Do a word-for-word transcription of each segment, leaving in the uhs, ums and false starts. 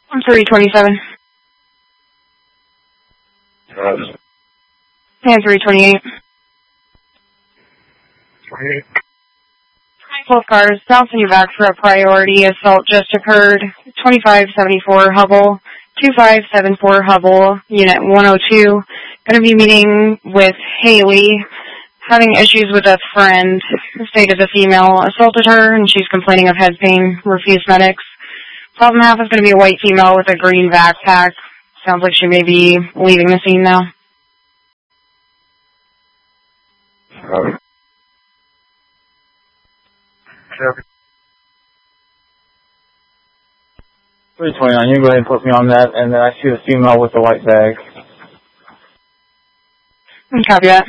I'm three twenty-seven. Uh, And three twenty-eight. twenty-eight. Both cars bouncing you back for a priority assault just occurred. twenty-five seventy-four Hubble, two five seven four Hubble, Unit one oh two. Going to be meeting with Haley, having issues with a friend. Stated the female assaulted her and she's complaining of head pain, refused medics. Problem half is going to be a white female with a green backpack. Sounds like she may be leaving the scene now. Uh, Copy. three twenty-nine, you can go ahead and put me on that, and then I see the female with the white bag. Copy that.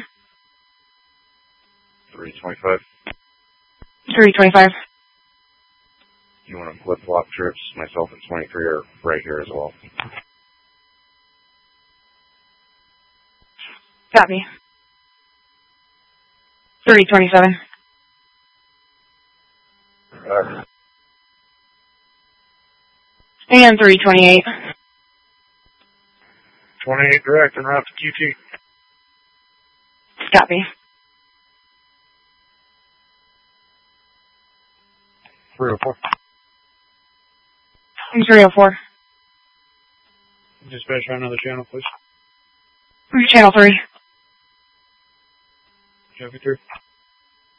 three twenty-five. three twenty-five. You want to flip-flop trips? Myself and twenty-three are right here as well. Copy. three twenty-seven. Uh, And three twenty-eight. twenty-eight direct and route to Q T. Copy. three oh four. three oh four. Dispatch on another channel, please. Channel three. Copy three.